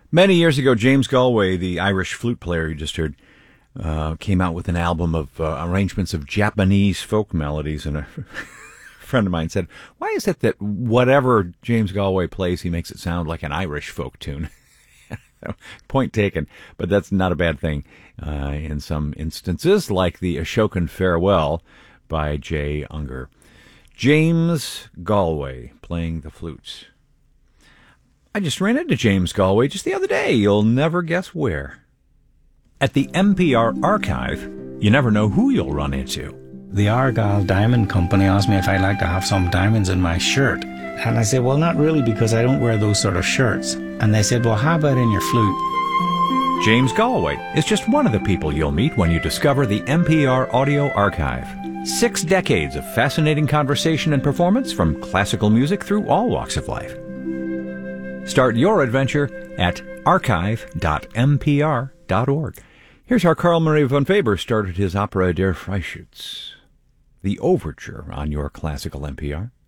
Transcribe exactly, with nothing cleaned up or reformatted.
Many years ago, James Galway, the Irish flute player you just heard, uh, came out with an album of uh, arrangements of Japanese folk melodies, and a friend of mine said, why is it that whatever James Galway plays, he makes it sound like an Irish folk tune? Point taken, but that's not a bad thing uh, in some instances, like the Ashokan Farewell by Jay Unger. James Galway playing the flutes. I just ran into James Galway just the other day. You'll never guess where. At the N P R archive, you never know who you'll run into. The Argyle Diamond Company asked me if I'd like to have some diamonds in my shirt. And I said, well, not really, because I don't wear those sort of shirts. And they said, well, how about in your flute? James Galway is just one of the people you'll meet when you discover the N P R Audio Archive. Six decades of fascinating conversation and performance from classical music through all walks of life. Start your adventure at archive dot n p r dot org. Here's how Carl Maria von Weber started his opera Der Freischütz, the overture on your classical N P R.